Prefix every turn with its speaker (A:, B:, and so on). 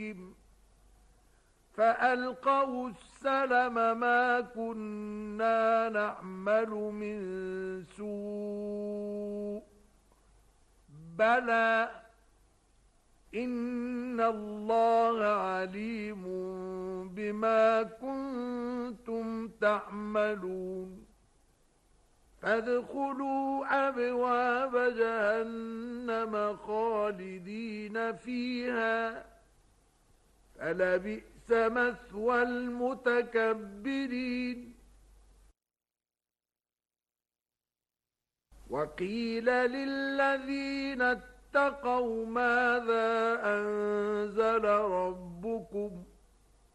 A: فألقوا السلم ما كنا نعمل من سوء بلى إن الله عليم بما كنتم تعملون فادخلوا أبواب جهنم خالدين فيها فلبئس مثوى المتكبرين وقيل للذين اتقوا ماذا أنزل ربكم